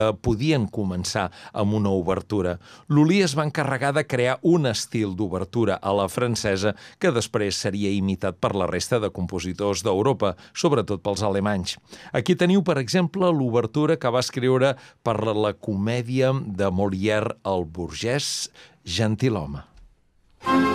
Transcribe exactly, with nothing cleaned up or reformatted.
podien començar amb una obertura. Lully es va encarregar de crear un estil d'obertura a la francesa que després seria imitat per la resta de compositors d'Europa, sobretot pels alemanys. Aquí teniu, per exemple, l'obertura que va escriure per la comèdia de Molière, El burgès gentilhome.